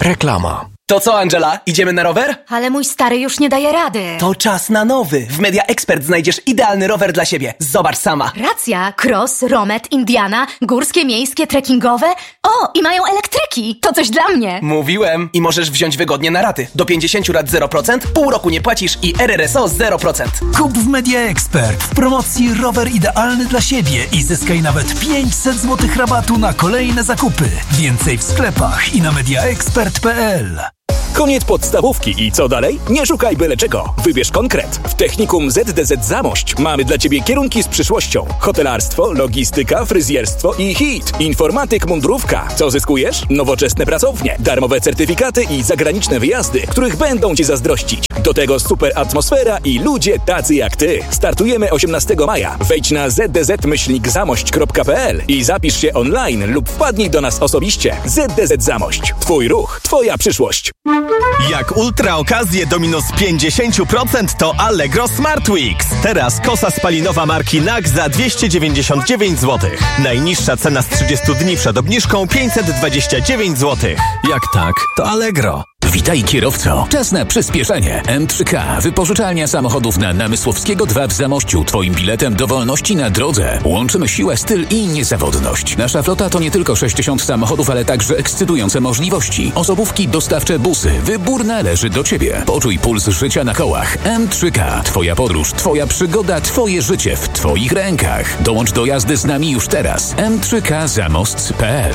Reklama. To co, Angela? Idziemy na rower? Ale mój stary już nie daje rady. To czas na nowy. W Media Expert znajdziesz idealny rower dla siebie. Zobacz sama. Racja. Cross, Romet, Indiana, górskie, miejskie, trekkingowe. O, i mają elektryki. To coś dla mnie. Mówiłem. I możesz wziąć wygodnie na raty. Do 50 lat 0%, pół roku nie płacisz i RRSO 0%. Kup w Media Expert w promocji rower idealny dla siebie i zyskaj nawet 500 zł rabatu na kolejne zakupy. Więcej w sklepach i na mediaexpert.pl. Koniec podstawówki i co dalej? Nie szukaj byle czego. Wybierz konkret. W Technikum ZDZ Zamość mamy dla Ciebie kierunki z przyszłością. Hotelarstwo, logistyka, fryzjerstwo i HIT. Informatyk, mundurówka. Co zyskujesz? Nowoczesne pracownie, darmowe certyfikaty i zagraniczne wyjazdy, których będą Ci zazdrościć. Do tego super atmosfera i ludzie tacy jak Ty. Startujemy 18 maja. Wejdź na zdz-zamość.pl i zapisz się online lub wpadnij do nas osobiście. ZDZ Zamość. Twój ruch, Twoja przyszłość. Jak ultra okazje do minus 50% to Allegro Smart Weeks. Teraz kosa spalinowa marki NAG za 299 zł. Najniższa cena z 30 dni przed obniżką 529 zł. Jak tak, to Allegro. Witaj kierowco. Czas na przyspieszenie. M3K. Wypożyczalnia samochodów na Namysłowskiego 2 w Zamościu. Twoim biletem do wolności na drodze. Łączymy siłę, styl i niezawodność. Nasza flota to nie tylko 60 samochodów, ale także ekscytujące możliwości. Osobówki, dostawcze, busy. Wybór należy do Ciebie. Poczuj puls życia na kołach. M3K. Twoja podróż, Twoja przygoda, Twoje życie w Twoich rękach. Dołącz do jazdy z nami już teraz. M3K Zamost.pl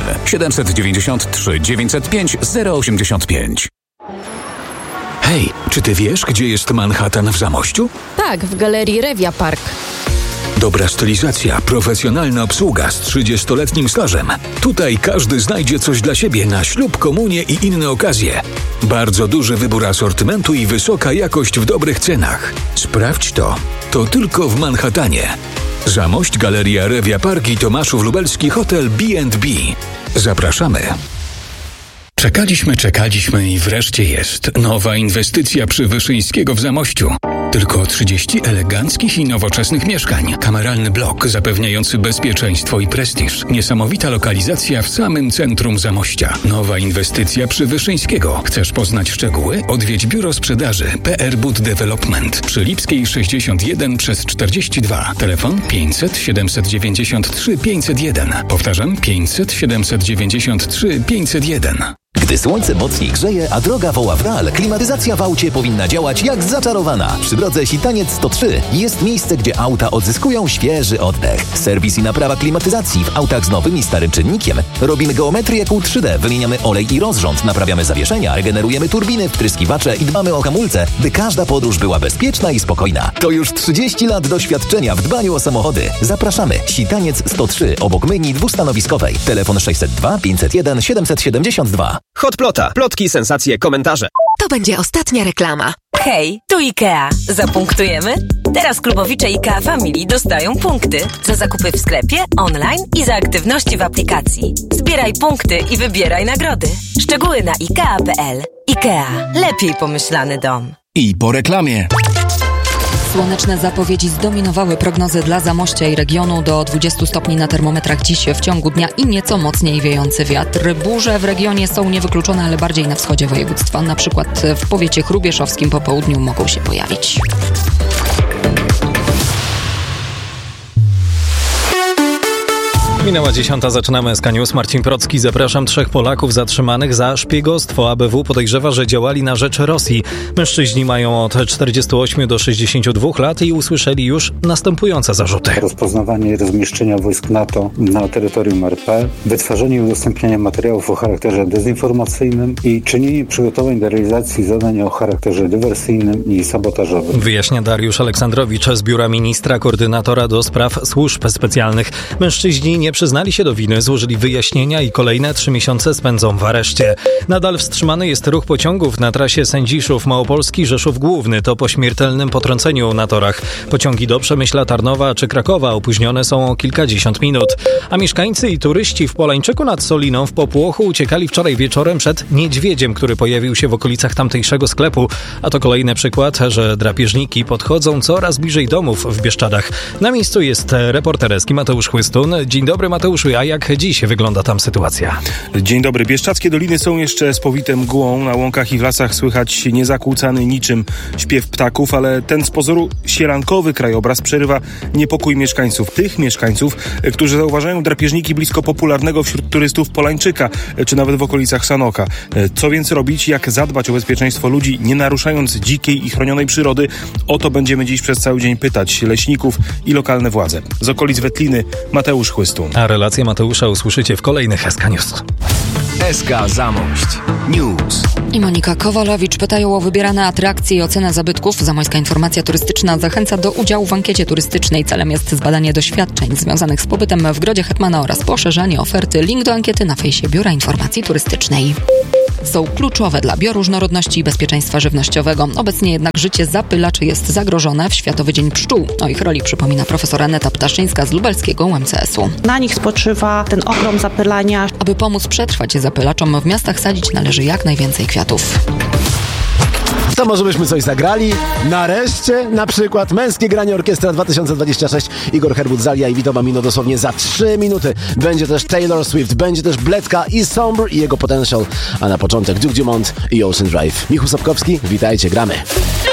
793 905 085. Hej, czy ty wiesz, gdzie jest Manhattan w Zamościu? Tak, w galerii Revia Park. Dobra stylizacja, profesjonalna obsługa z 30-letnim stażem. Tutaj każdy znajdzie coś dla siebie na ślub, komunię i inne okazje. Bardzo duży wybór asortymentu i wysoka jakość w dobrych cenach. Sprawdź to. To tylko w Manhattanie. Zamość, Galeria Revia Park i Tomaszów Lubelski Hotel B&B. Zapraszamy. Czekaliśmy i wreszcie jest. Nowa inwestycja przy Wyszyńskiego w Zamościu. Tylko 30 eleganckich i nowoczesnych mieszkań. Kameralny blok zapewniający bezpieczeństwo i prestiż. Niesamowita lokalizacja w samym centrum Zamościa. Nowa inwestycja przy Wyszyńskiego. Chcesz poznać szczegóły? Odwiedź biuro sprzedaży PR Bud Development przy Lipskiej 61 przez 42. Telefon 500 793 501. Powtarzam 500 793 501. Gdy słońce mocniej grzeje, a droga woła w real, klimatyzacja w aucie powinna działać jak zaczarowana. Przy drodze Sitaniec 103 jest miejsce, gdzie auta odzyskują świeży oddech. Serwis i naprawa klimatyzacji w autach z nowym i starym czynnikiem. Robimy geometrię kół 3D, wymieniamy olej i rozrząd, naprawiamy zawieszenia, regenerujemy turbiny, wtryskiwacze i dbamy o hamulce, by każda podróż była bezpieczna i spokojna. To już 30 lat doświadczenia w dbaniu o samochody. Zapraszamy. Sitaniec 103 obok myjni dwustanowiskowej. Telefon 602 501 772. Hotplota. Plotki, sensacje, komentarze. To będzie ostatnia reklama. Hej, tu IKEA. Zapunktujemy? Teraz klubowicze IKEA Family dostają punkty za zakupy w sklepie, online i za aktywności w aplikacji. Zbieraj punkty i wybieraj nagrody. Szczegóły na IKEA.pl. IKEA. Lepiej pomyślany dom. I po reklamie. Słoneczne zapowiedzi zdominowały prognozy dla Zamościa i regionu. Do 20 stopni na termometrach dziś w ciągu dnia i nieco mocniej wiejący wiatr. Burze w regionie są niewykluczone, ale bardziej na wschodzie województwa. Na przykład w powiecie hrubieszowskim po południu mogą się pojawić. Minęła 10, zaczynamy SK News. Marcin Procki. Zapraszam. 3 Polaków zatrzymanych za szpiegostwo. ABW podejrzewa, że działali na rzecz Rosji. Mężczyźni mają od 48 do 62 lat i usłyszeli już następujące zarzuty. Rozpoznawanie rozmieszczenia wojsk NATO na terytorium RP, wytwarzanie i udostępnianie materiałów o charakterze dezinformacyjnym i czynienie przygotowań do realizacji zadań o charakterze dywersyjnym i sabotażowym. Wyjaśnia Dariusz Aleksandrowicz z biura ministra koordynatora do spraw służb specjalnych. Mężczyźni nie przyznali się do winy, złożyli wyjaśnienia i kolejne 3 miesiące spędzą w areszcie. Nadal wstrzymany jest ruch pociągów na trasie Sędziszów Małopolski Rzeszów Główny. To po śmiertelnym potrąceniu na torach. Pociągi do Przemyśla, Tarnowa czy Krakowa opóźnione są o kilkadziesiąt minut. A mieszkańcy i turyści w Polańczyku nad Soliną w popłochu uciekali wczoraj wieczorem przed niedźwiedziem, który pojawił się w okolicach tamtejszego sklepu. A to kolejny przykład, że drapieżniki podchodzą coraz bliżej domów w Bieszczadach. Na miejscu jest reporter Eski Mateusz Chłystun. Dzień dobry. dobry, Mateuszu. A jak dziś wygląda tam sytuacja? Dzień dobry. Bieszczackie doliny są jeszcze spowite mgłą. Na łąkach i w lasach słychać niezakłócany niczym śpiew ptaków, ale ten z pozoru sierankowy krajobraz przerywa niepokój mieszkańców. Tych mieszkańców, którzy zauważają drapieżniki blisko popularnego wśród turystów Polańczyka, czy nawet w okolicach Sanoka. Co więc robić? Jak zadbać o bezpieczeństwo ludzi, nie naruszając dzikiej i chronionej przyrody? O to będziemy dziś przez cały dzień pytać leśników i lokalne władze. Z okolic Wetliny Mateusz Chłystun. A relację Mateusza usłyszycie w kolejnych SK News. SK Zamość News. I Monika Kowalowicz pytają o wybierane atrakcje i ocenę zabytków. Zamojska Informacja Turystyczna zachęca do udziału w ankiecie turystycznej. Celem jest zbadanie doświadczeń związanych z pobytem w Grodzie Hetmana oraz poszerzenie oferty. Link do ankiety na fejsie Biura Informacji Turystycznej. Są kluczowe dla bioróżnorodności i bezpieczeństwa żywnościowego. Obecnie jednak życie zapylaczy jest zagrożone w Światowy Dzień Pszczół. O ich roli przypomina profesor Aneta Ptaszyńska z lubelskiego UMCS-u. Na nich spoczywa ten ogrom zapylania. Aby pomóc przetrwać zapylaczom, w miastach sadzić należy jak najwięcej kwiatów. To może byśmy coś zagrali? Nareszcie, na przykład Męskie Granie Orkiestra 2026. Igor Herbut, Zalia i Vito Bambino dosłownie za 3 minuty. Będzie też Taylor Swift, będzie też Bledka i Sombre i jego Potential. A na początek Duke Dumont i Ocean Drive. Michał Sapkowski, witajcie, gramy.